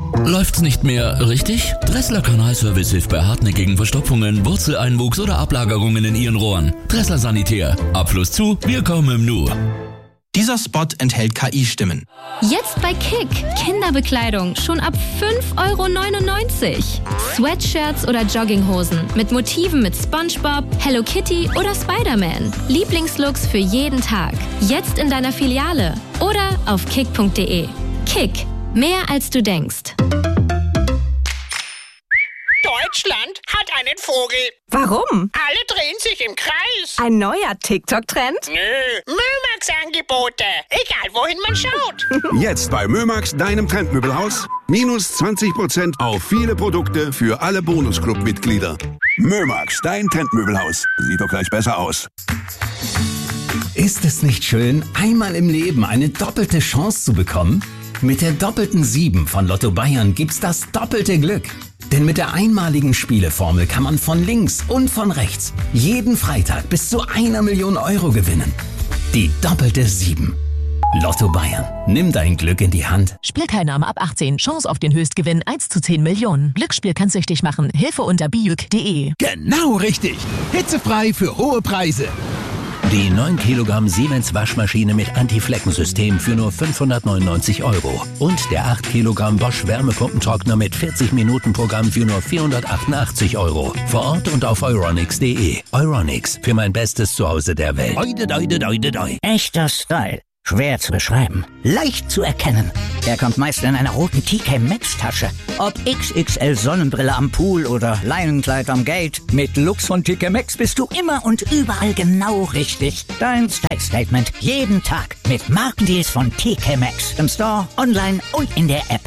Läuft's nicht mehr richtig? Dressler Kanalservice hilft bei hartnäckigen Verstopfungen, Wurzeleinwuchs oder Ablagerungen in Ihren Rohren. Dressler Sanitär. Abfluss zu, wir kommen im Nu. Dieser Spot enthält KI-Stimmen. Jetzt bei Kick. Kinderbekleidung schon ab 5,99 €. Sweatshirts oder Jogginghosen mit Motiven mit SpongeBob, Hello Kitty oder Spider-Man. Lieblingslooks für jeden Tag. Jetzt in deiner Filiale oder auf kick.de. Kick. Mehr als du denkst. Deutschland hat einen Vogel. Warum? Alle drehen sich im Kreis. Ein neuer TikTok-Trend? Nö, Mömax-Angebote. Egal, wohin man schaut. Jetzt bei Mömax, deinem Trendmöbelhaus. Minus 20% auf viele Produkte für alle Bonusclub-Mitglieder. Mömax, dein Trendmöbelhaus. Sieht doch gleich besser aus. Ist es nicht schön, einmal im Leben eine doppelte Chance zu bekommen? Mit der doppelten 7 von Lotto Bayern gibt's das doppelte Glück. Denn mit der einmaligen Spieleformel kann man von links und von rechts jeden Freitag bis zu 1 Million € gewinnen. Die doppelte 7. Lotto Bayern. Nimm dein Glück in die Hand. Spielteilnahme ab 18. Chance auf den Höchstgewinn 1 zu 10 Millionen. Glücksspiel kann süchtig machen. Hilfe unter bijuk.de. Genau richtig. Hitzefrei für hohe Preise. Die 9 Kilogramm Siemens Waschmaschine mit Anti-Flecken-System für nur 599 €. Und der 8 Kilogramm Bosch Wärmepumpentrockner mit 40-Minuten-Programm für nur 488 €. Vor Ort und auf euronics.de. Euronics, für mein bestes Zuhause der Welt. Echter Style. Schwer zu beschreiben. Leicht zu erkennen. Er kommt meist in einer roten TK Maxx Tasche. Ob XXL Sonnenbrille am Pool oder Leinenkleid am Gate. Mit Lux von TK Maxx bist du immer und überall genau richtig. Dein Style Statement jeden Tag mit Markendeals von TK Maxx. Im Store, online und in der App.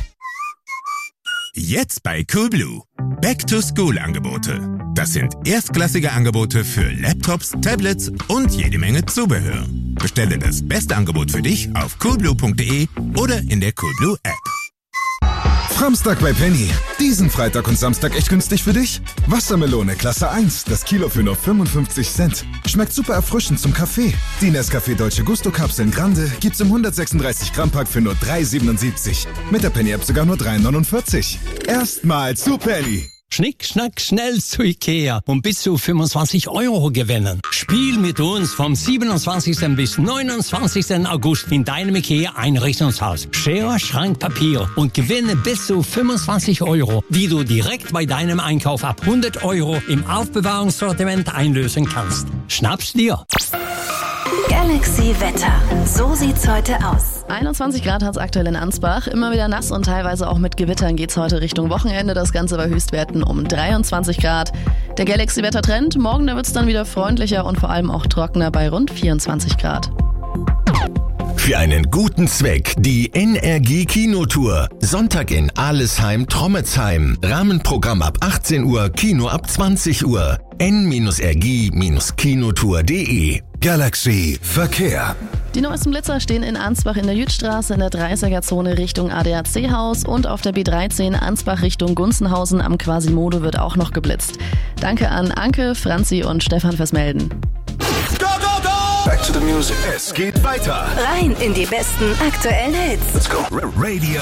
Jetzt bei Coolblue. Back-to-School-Angebote. Das sind erstklassige Angebote für Laptops, Tablets und jede Menge Zubehör. Bestelle das beste Angebot für dich auf coolblue.de oder in der Coolblue App. Samstag bei Penny. Diesen Freitag und Samstag echt günstig für dich? Wassermelone Klasse 1, das Kilo für nur 55 Cent. Schmeckt super erfrischend zum Kaffee. Die Nescafé Dolce Gusto Kapseln Grande gibt's im 136 Gramm Pack für nur 3,77. Mit der Penny App sogar nur 3,49. Erstmal zu Penny. Schnick, schnack, schnell zu Ikea und bis zu 25 € gewinnen. Spiel mit uns vom 27. bis 29. August in deinem Ikea-Einrichtungshaus. Schere, Schrank, Papier und gewinne bis zu 25 €, die du direkt bei deinem Einkauf ab 100 € im Aufbewahrungssortiment einlösen kannst. Schnapp's dir! Galaxy Wetter. So sieht's heute aus. 21 Grad hat's aktuell in Ansbach. Immer wieder nass und teilweise auch mit Gewittern geht's heute Richtung Wochenende. Das Ganze bei Höchstwerten um 23 Grad. Der Galaxy-Wetter-Trend. Morgen, da wird's dann wieder freundlicher und vor allem auch trockener bei rund 24 Grad. Für einen guten Zweck die NRG Kinotour. Sonntag in Alesheim, Trommetsheim. Rahmenprogramm ab 18 Uhr, Kino ab 20 Uhr. n-rg-kinotour.de. Galaxy Verkehr. Die neuesten Blitzer stehen in Ansbach in der Jütstraße in der 30er-Zone Richtung ADAC-Haus und auf der B13 Ansbach Richtung Gunzenhausen am Quasimodo wird auch noch geblitzt. Danke an Anke, Franzi und Stefan fürs Melden. Back to the music. Es geht weiter. Rein in die besten aktuellen Hits. Let's go. Radio